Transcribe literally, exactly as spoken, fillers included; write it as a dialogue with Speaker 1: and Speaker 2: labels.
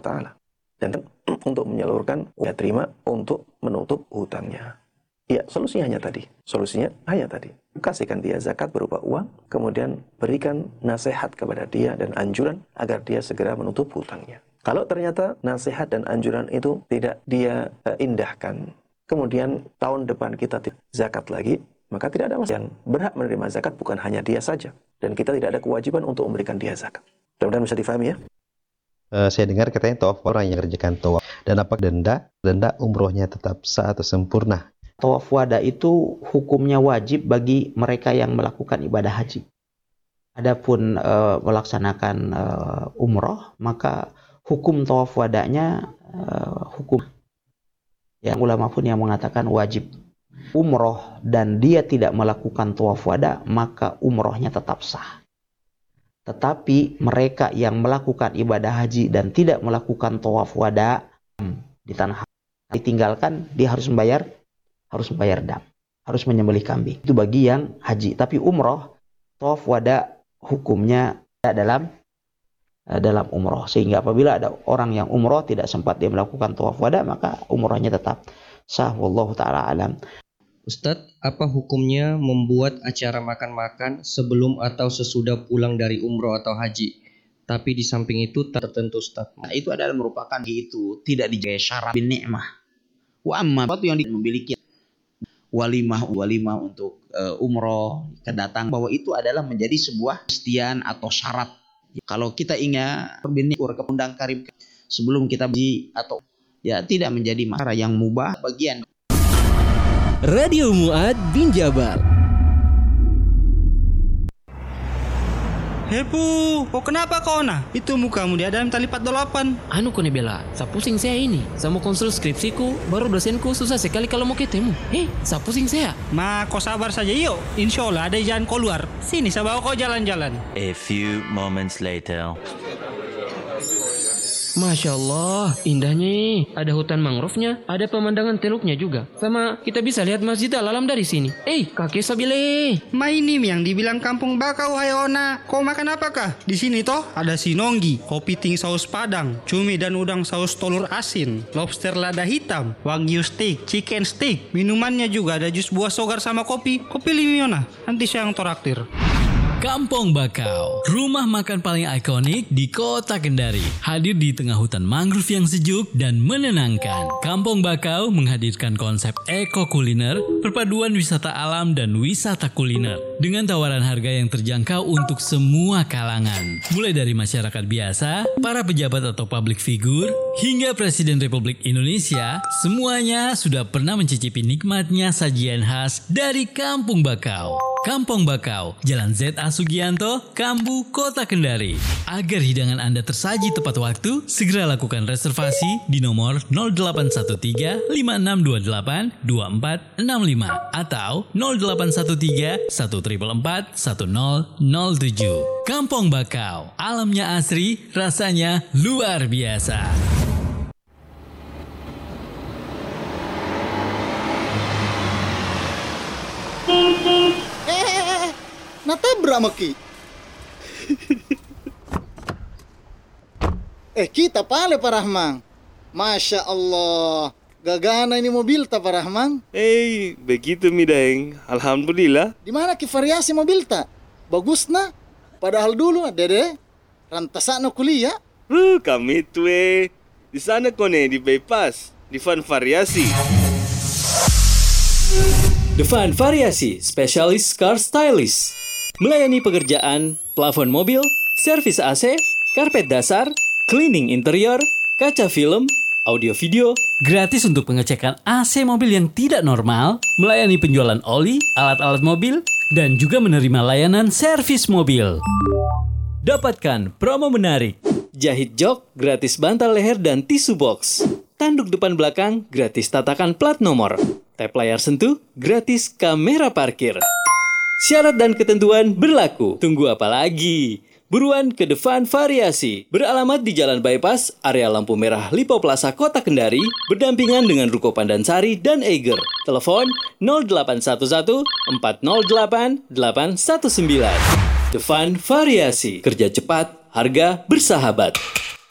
Speaker 1: wa ta'ala. Dan untuk menyalurkan, dia terima untuk menutup hutangnya. Ya, solusinya hanya tadi. Solusinya hanya tadi. Kasihkan dia zakat berupa uang, kemudian berikan nasihat kepada dia dan anjuran agar dia segera menutup hutangnya. Kalau ternyata nasihat dan anjuran itu tidak dia uh, indahkan, kemudian tahun depan kita zakat lagi, maka tidak ada masalah. Yang berhak menerima zakat bukan hanya dia saja, dan kita tidak ada kewajiban untuk memberikan dia zakat. Mudah-mudahan bisa difahami ya.
Speaker 2: Uh, saya dengar katanya tawaf orang yang mengerjakan tawaf, dan apa denda denda umrohnya tetap sah atau sempurna.
Speaker 3: Tawaf wada itu hukumnya wajib bagi mereka yang melakukan ibadah haji. Adapun uh, melaksanakan uh, umroh, maka hukum tawaf wadanya uh, hukum. Yang ulama pun yang mengatakan wajib umroh dan dia tidak melakukan tawaf wada, maka umrohnya tetap sah. Tetapi mereka yang melakukan ibadah haji dan tidak melakukan tawaf wada di tanah haji, ditinggalkan, dia harus membayar harus membayar dam, harus menyembelih kambing. Itu bagi yang haji. Tapi umroh, tawaf wada hukumnya dalam dalam umroh. Sehingga apabila ada orang yang umroh tidak sempat dia melakukan tawaf wada, maka umrohnya tetap sah. Wallahu ta'ala alam.
Speaker 4: Ustadz, apa hukumnya membuat acara makan-makan sebelum atau sesudah pulang dari umroh atau haji? Tapi di samping itu tertentu, Ustadz.
Speaker 3: Nah, itu adalah merupakan itu tidak dijadikan syarat bin ni'mah. Wa amma sesuatu yang memiliki walimah walimah untuk uh, umroh kedatangan, bahwa itu adalah menjadi sebuah istian atau syarat. Kalau kita ingat berbinik ke undang karim sebelum kita haji atau ya tidak menjadi masalah yang mubah bagian.
Speaker 5: Radio Muad bin Jabal.
Speaker 6: Hepu, kok kenapa kau nah? Itu mukamu dia dalam tali empat puluh delapan.
Speaker 7: Anu kone bela, sa pusing saya ini. Saya mau konsul skripsiku, baru dosenku susah sekali kalau mau ketemu. Eh, sa pusing saya.
Speaker 6: Ma, kau sabar saja yuk. Insya Allah ada jalan kau luar. Sini saya bawa kau jalan-jalan.
Speaker 8: A few moments later.
Speaker 7: Masya Allah, indahnya. Ada hutan mangrove-nya, ada pemandangan teluknya juga. Sama kita bisa lihat Masjid Al-Alam dari sini. Eh, kakek Sabile.
Speaker 6: Ma ini yang dibilang kampung bakau, hai Ona. Kau makan apakah? Di sini toh ada sinonggi, kopi ting saus padang, cumi dan udang saus telur asin, lobster lada hitam, wagyu steak, chicken steak. Minumannya juga ada jus buah sogar sama kopi. Kopi limi Ona. Nanti saya yang toraktir.
Speaker 5: Kampung Bakau, rumah makan paling ikonik di kota Kendari. Hadir di tengah hutan mangrove yang sejuk dan menenangkan. Kampung Bakau menghadirkan konsep eko kuliner, perpaduan wisata alam dan wisata kuliner. Dengan tawaran harga yang terjangkau untuk semua kalangan. Mulai dari masyarakat biasa, para pejabat atau public figure, hingga Presiden Republik Indonesia, semuanya sudah pernah mencicipi nikmatnya sajian khas dari Kampung Bakau. Kampung Bakau, Jalan Z A Sugianto, Kambu, Kota Kendari. Agar hidangan Anda tersaji tepat waktu, segera lakukan reservasi di nomor nol delapan satu tiga lima enam dua delapan dua empat enam lima atau nol delapan satu tiga satu empat empat satu nol nol tujuh. Kampung Bakau, alamnya asri, rasanya luar biasa.
Speaker 9: Natabrak maki. eh kita pale Pak Rahman. Masya Allah, gagana ini mobil ta Pak Rahman.
Speaker 10: Eh, begitu mi Daeng. Alhamdulillah.
Speaker 9: Di mana ki variasi mobil ta? Bagus na. Padahal dulu dede rantasana kuliah.
Speaker 10: Uh, kami tuh eh. Di sana kone di bypass, di Van Variasi.
Speaker 5: The Van Variasi, spesialis car stylist. Melayani pekerjaan, plafon mobil, servis A C, karpet dasar, cleaning interior, kaca film, audio video, gratis untuk pengecekan A C mobil yang tidak normal, melayani penjualan oli, alat-alat mobil, dan juga menerima layanan servis mobil. Dapatkan promo menarik. Jahit jok, gratis bantal leher dan tisu box. Tanduk depan belakang, gratis tatakan plat nomor. Tap layar sentuh, gratis kamera parkir. Syarat dan ketentuan berlaku. Tunggu apa lagi? Buruan ke The Van Variasi. Beralamat di Jalan Bypass, area lampu merah Lipo Plaza Kota Kendari, berdampingan dengan Ruko Pandansari dan Eiger. Telepon nol delapan satu satu empat nol delapan delapan satu sembilan. The Van Variasi. Kerja cepat, harga bersahabat.